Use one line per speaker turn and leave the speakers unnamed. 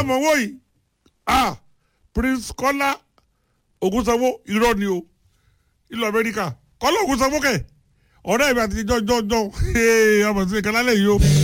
mọ̀ wọ́ yìí Prince Kọ́lá Ògúnsanwó irọ́ ni o ìlú Amẹ́ríkà Kọ́lá Ògúnsanwó kẹ̀ ọ̀rẹ́ mi àti jọjọjọ ọmọ sí ìkànnì alẹ́ yìí o.